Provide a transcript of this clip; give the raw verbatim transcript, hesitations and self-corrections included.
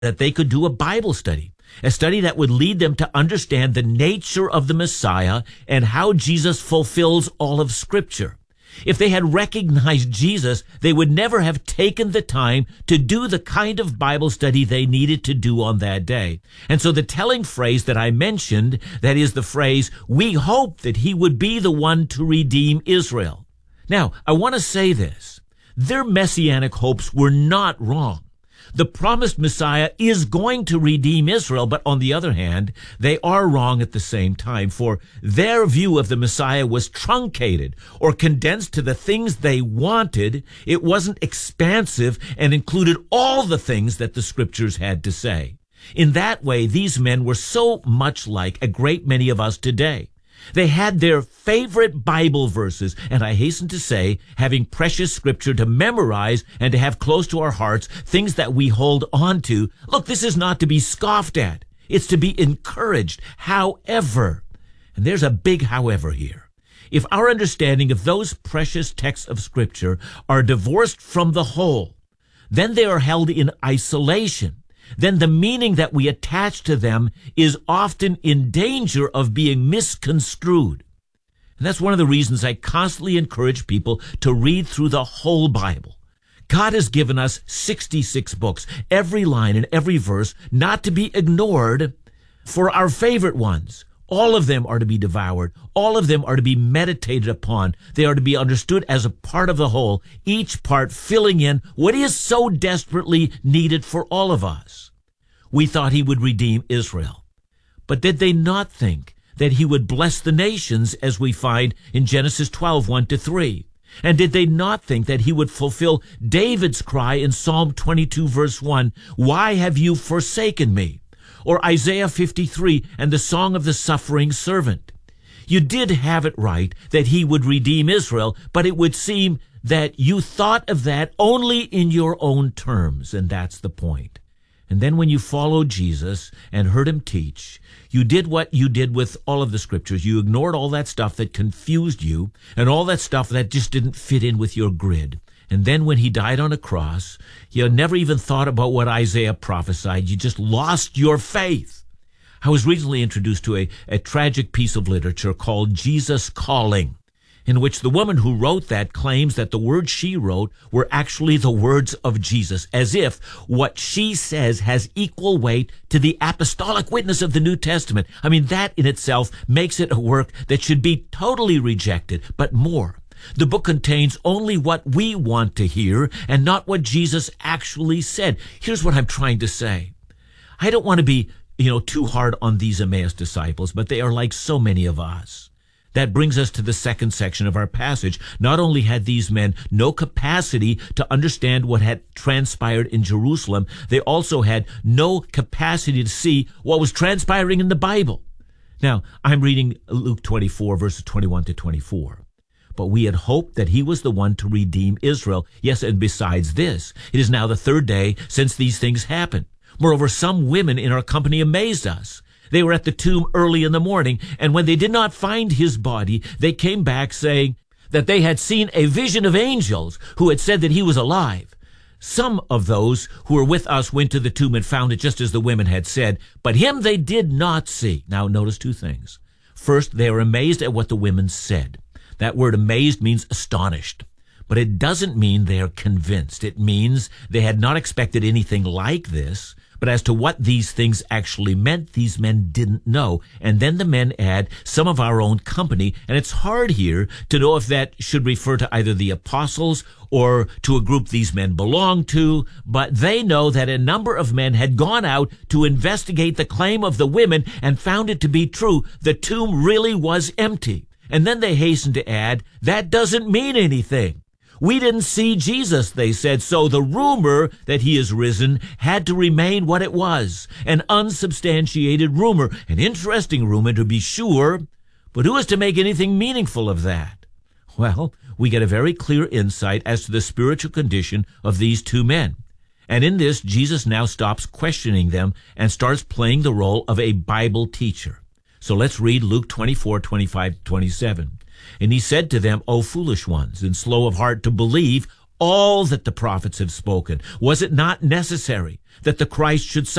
that they could do a Bible study, a study that would lead them to understand the nature of the Messiah and how Jesus fulfills all of Scripture. If they had recognized Jesus, they would never have taken the time to do the kind of Bible study they needed to do on that day. And so the telling phrase that I mentioned, that is the phrase, "We hope that he would be the one to redeem Israel." Now, I want to say this. Their messianic hopes were not wrong. The promised Messiah is going to redeem Israel, but on the other hand, they are wrong at the same time, for their view of the Messiah was truncated or condensed to the things they wanted. It wasn't expansive and included all the things that the Scriptures had to say. In that way, these men were so much like a great many of us today. They had their favorite Bible verses, and I hasten to say, having precious Scripture to memorize and to have close to our hearts, things that we hold on to. Look, this is not to be scoffed at. It's to be encouraged. However, and there's a big however here, if our understanding of those precious texts of Scripture are divorced from the whole, then they are held in isolation. Then the meaning that we attach to them is often in danger of being misconstrued. And that's one of the reasons I constantly encourage people to read through the whole Bible. God has given us sixty-six books, every line and every verse, not to be ignored for our favorite ones. All of them are to be devoured. All of them are to be meditated upon. They are to be understood as a part of the whole, each part filling in what is so desperately needed for all of us. We thought he would redeem Israel. But did they not think that he would bless the nations, as we find in Genesis twelve, one to three? And did they not think that he would fulfill David's cry in Psalm twenty-two, verse one, "Why have you forsaken me?" Or Isaiah fifty-three and the song of the suffering servant. You did have it right that he would redeem Israel, but it would seem that you thought of that only in your own terms, and that's the point. And then when you followed Jesus and heard him teach, you did what you did with all of the Scriptures. You ignored all that stuff that confused you and all that stuff that just didn't fit in with your grid. And then when he died on a cross, you never even thought about what Isaiah prophesied. You just lost your faith. I was recently introduced to a, a tragic piece of literature called Jesus Calling, in which the woman who wrote that claims that the words she wrote were actually the words of Jesus, as if what she says has equal weight to the apostolic witness of the New Testament. I mean, that in itself makes it a work that should be totally rejected, but more. The book contains only what we want to hear and not what Jesus actually said. Here's what I'm trying to say. I don't want to be, you know, too hard on these Emmaus disciples, but they are like so many of us. That brings us to the second section of our passage. Not only had these men no capacity to understand what had transpired in Jerusalem, they also had no capacity to see what was transpiring in the Bible. Now, I'm reading Luke twenty-four, verses twenty-one to twenty-four. But we had hoped that he was the one to redeem Israel. Yes, and besides this, it is now the third day since these things happened. Moreover, some women in our company amazed us. They were at the tomb early in the morning, and when they did not find his body, they came back saying that they had seen a vision of angels who had said that he was alive. Some of those who were with us went to the tomb and found it just as the women had said, but him they did not see. Now, notice two things. First, they were amazed at what the women said. That word amazed means astonished, but it doesn't mean they are convinced. It means they had not expected anything like this, but as to what these things actually meant, these men didn't know. And then the men add some of our own company, and it's hard here to know if that should refer to either the apostles or to a group these men belonged to, but they know that a number of men had gone out to investigate the claim of the women and found it to be true. The tomb really was empty. And then they hasten to add, that doesn't mean anything. We didn't see Jesus, they said, so the rumor that he is risen had to remain what it was, an unsubstantiated rumor, an interesting rumor to be sure, but who is to make anything meaningful of that? Well, we get a very clear insight as to the spiritual condition of these two men. And in this, Jesus now stops questioning them and starts playing the role of a Bible teacher. So let's read Luke twenty-four, twenty-five, twenty-seven. And he said to them, O foolish ones, and slow of heart to believe all that the prophets have spoken? Was it not necessary that the Christ should suffer?